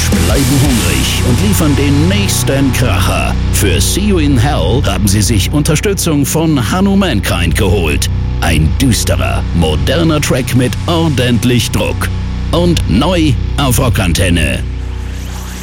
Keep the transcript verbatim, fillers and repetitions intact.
bleiben hungrig und liefern den nächsten Kracher. Für See You in Hell haben sie sich Unterstützung von Hanno Mankind geholt. Ein düsterer, moderner Track mit ordentlich Druck. Und neu auf Rockantenne.